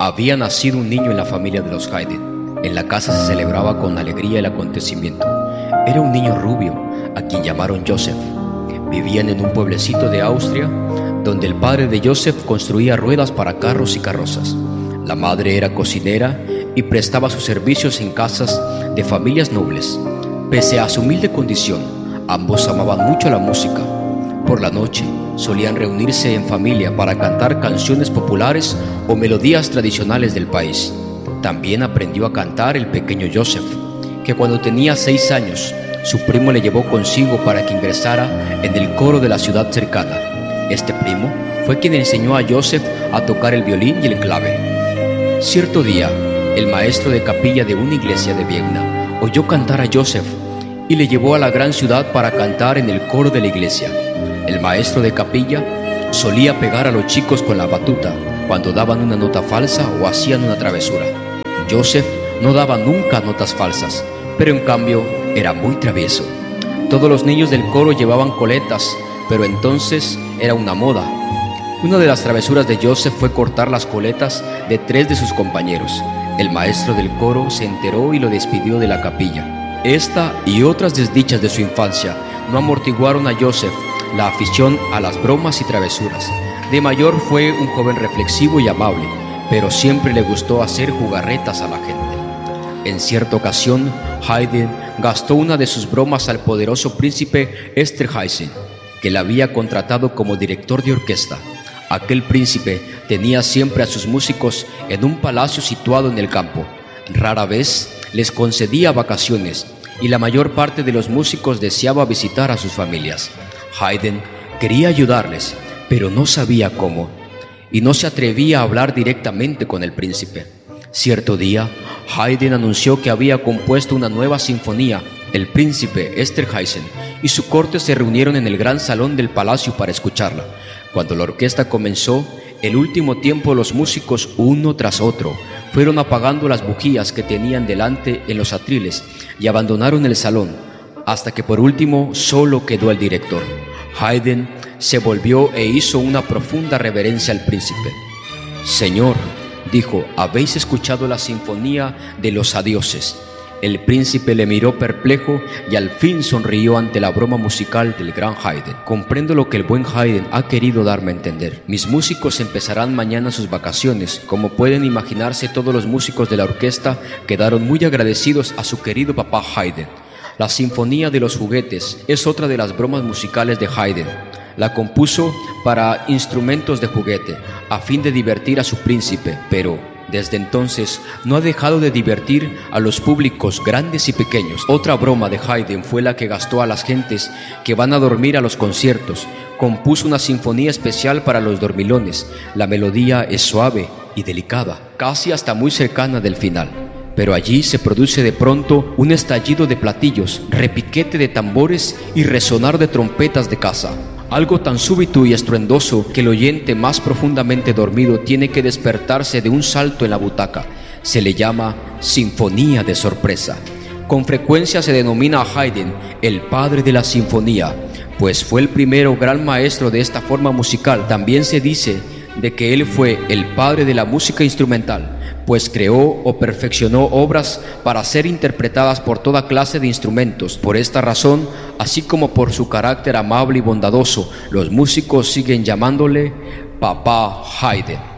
Había nacido un niño en la familia de los Haydn. En la casa se celebraba con alegría el acontecimiento. Era un niño rubio, a quien llamaron Joseph. Vivían en un pueblecito de Austria, donde el padre de Joseph construía ruedas para carros y carrozas. La madre era cocinera y prestaba sus servicios en casas de familias nobles. Pese a su humilde condición, ambos amaban mucho la música. Por la noche solían reunirse en familia para cantar canciones populares o melodías tradicionales del país. También aprendió a cantar el pequeño Joseph, que cuando tenía 6 años, su primo le llevó consigo para que ingresara en el coro de la ciudad cercana. Este primo fue quien enseñó a Joseph a tocar el violín y el clave. Cierto día, el maestro de capilla de una iglesia de Viena oyó cantar a Joseph y le llevó a la gran ciudad para cantar en el coro de la iglesia. El maestro de capilla solía pegar a los chicos con la batuta cuando daban una nota falsa o hacían una travesura. Joseph no daba nunca notas falsas, pero en cambio era muy travieso. Todos los niños del coro llevaban coletas, pero entonces era una moda. Una de las travesuras de Joseph fue cortar las coletas de 3 de sus compañeros. El maestro del coro se enteró y lo despidió de la capilla. Esta y otras desdichas de su infancia no amortiguaron a Joseph la afición a las bromas y travesuras. De mayor fue un joven reflexivo y amable, pero siempre le gustó hacer jugarretas a la gente. En cierta ocasión, Haydn gastó una de sus bromas al poderoso príncipe Esterházy, que le había contratado como director de orquesta. Aquel príncipe tenía siempre a sus músicos en un palacio situado en el campo. Rara vez les concedía vacaciones y la mayor parte de los músicos deseaba visitar a sus familias. Haydn quería ayudarles, pero no sabía cómo, y no se atrevía a hablar directamente con el príncipe. Cierto día, Haydn anunció que había compuesto una nueva sinfonía. El príncipe Esterházy y su corte se reunieron en el gran salón del palacio para escucharla. Cuando la orquesta comenzó, el último tiempo los músicos, uno tras otro, fueron apagando las bujías que tenían delante en los atriles y abandonaron el salón, hasta que por último solo quedó el director. Haydn se volvió e hizo una profunda reverencia al príncipe. «Señor», dijo, «¿habéis escuchado la sinfonía de los adioses?» El príncipe le miró perplejo y al fin sonrió ante la broma musical del gran Haydn. «Comprendo lo que el buen Haydn ha querido darme a entender. Mis músicos empezarán mañana sus vacaciones. Como pueden imaginarse, todos los músicos de la orquesta quedaron muy agradecidos a su querido papá Haydn. La Sinfonía de los Juguetes es otra de las bromas musicales de Haydn. La compuso para instrumentos de juguete, a fin de divertir a su príncipe, pero desde entonces no ha dejado de divertir a los públicos grandes y pequeños. Otra broma de Haydn fue la que gastó a las gentes que van a dormir a los conciertos. Compuso una sinfonía especial para los dormilones. La melodía es suave y delicada, casi hasta muy cercana del final. Pero allí se produce de pronto un estallido de platillos, repiquete de tambores y resonar de trompetas de caza. Algo tan súbito y estruendoso que el oyente más profundamente dormido tiene que despertarse de un salto en la butaca. Se le llama sinfonía de sorpresa. Con frecuencia se denomina a Haydn el padre de la sinfonía, pues fue el primero gran maestro de esta forma musical. También se dice de que él fue el padre de la música instrumental, pues creó o perfeccionó obras para ser interpretadas por toda clase de instrumentos. Por esta razón, así como por su carácter amable y bondadoso, los músicos siguen llamándole Papá Haydn.